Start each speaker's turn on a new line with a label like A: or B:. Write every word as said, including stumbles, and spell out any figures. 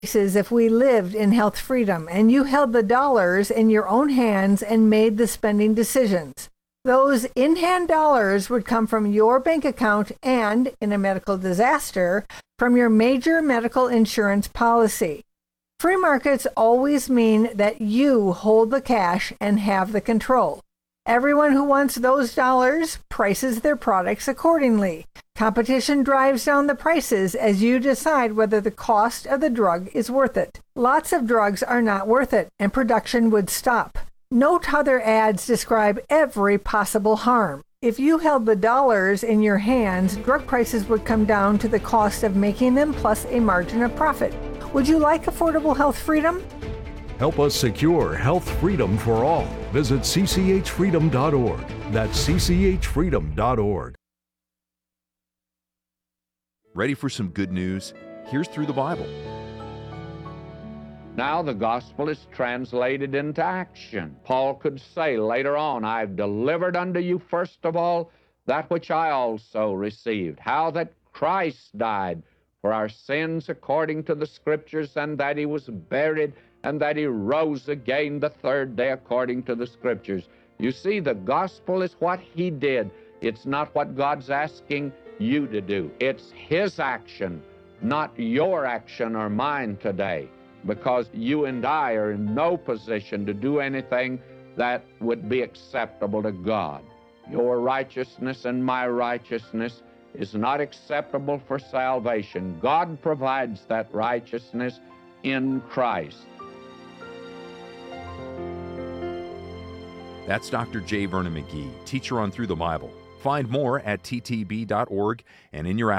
A: If we lived in health freedom and you held the dollars in your own hands and made the spending decisions. Those in-hand dollars would come from your bank account and, in a medical disaster, from your major medical insurance policy. Free markets always mean that you hold the cash and have the control. Everyone who wants those dollars prices their products accordingly. Competition drives down the prices as you decide whether the cost of the drug is worth it. Lots of drugs are not worth it, and production would stop. Note how their ads describe every possible harm. If you held the dollars in your hands, drug prices would come down to the cost of making them plus a margin of profit. Would you like affordable health freedom?
B: Help us secure health freedom for all. Visit c c h freedom dot org. That's c c h freedom dot org.
C: Ready for some good news? Here's Through the Bible.
D: Now the gospel is translated into action. Paul could say later on, I've delivered unto you first of all that which I also received, how that Christ died for our sins according to the Scriptures, and that he was buried, and that he rose again the third day according to the Scriptures. You see, the gospel is what he did. It's not what God's asking you to do. It's his action, not your action or mine today, because you and I are in no position to do anything that would be acceptable to God. Your righteousness and my righteousness is not acceptable for salvation. God provides that righteousness in Christ.
C: That's Doctor J. Vernon McGee, teacher on Through the Bible. Find more at t t b dot org and in your app